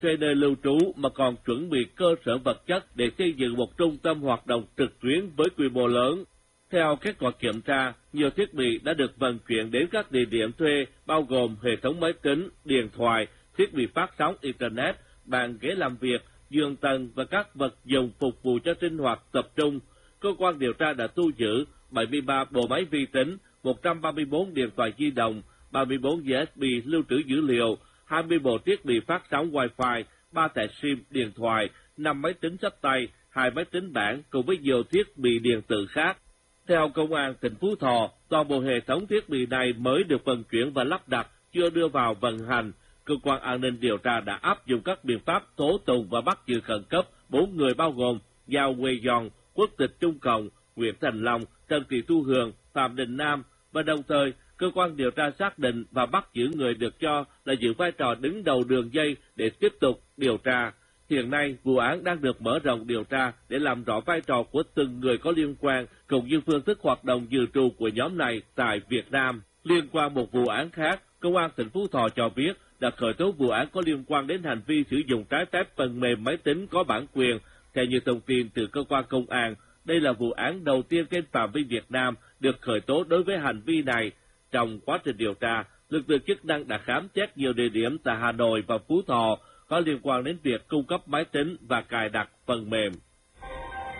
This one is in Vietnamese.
thuê nơi lưu trú mà còn chuẩn bị cơ sở vật chất để xây dựng một trung tâm hoạt động trực tuyến với quy mô lớn. Theo kết quả kiểm tra, nhiều thiết bị đã được vận chuyển đến các địa điểm thuê, bao gồm hệ thống máy tính, điện thoại, thiết bị phát sóng Internet, bàn ghế làm việc, giường tầng và các vật dụng phục vụ cho sinh hoạt tập trung. Cơ quan điều tra đã thu giữ 73 bộ máy vi tính, 134 điện thoại di động, 34 USB lưu trữ dữ liệu, 20 bộ thiết bị phát sóng Wi-Fi, 3 thẻ SIM điện thoại, 5 máy tính xách tay, 2 máy tính bảng cùng với nhiều thiết bị điện tử khác. Theo Công an tỉnh Phú Thọ, toàn bộ hệ thống thiết bị này mới được vận chuyển và lắp đặt, chưa đưa vào vận hành. Cơ quan an ninh điều tra đã áp dụng các biện pháp tố tụng và bắt giữ khẩn cấp 4 người bao gồm Giao Quê Giòn, quốc tịch Trung Cộng, Nguyễn Thành Long, Trần Thị Thu Hường, Phạm Đình Nam, và đồng thời cơ quan điều tra xác định và bắt giữ người được cho là giữ vai trò đứng đầu đường dây để tiếp tục điều tra. Hiện nay, vụ án đang được mở rộng điều tra để làm rõ vai trò của từng người có liên quan cũng như phương thức hoạt động dự trù của nhóm này tại Việt Nam. Liên quan một vụ án khác, Công an tỉnh Phú Thọ cho biết đã khởi tố vụ án có liên quan đến hành vi sử dụng trái phép phần mềm máy tính có bản quyền. Theo như thông tin từ cơ quan công an, đây là vụ án đầu tiên trên phạm vi Việt Nam được khởi tố đối với hành vi này. Trong quá trình điều tra, lực lượng chức năng đã khám xét nhiều địa điểm tại Hà Nội và Phú Thọ có liên quan đến việc cung cấp máy tính và cài đặt phần mềm.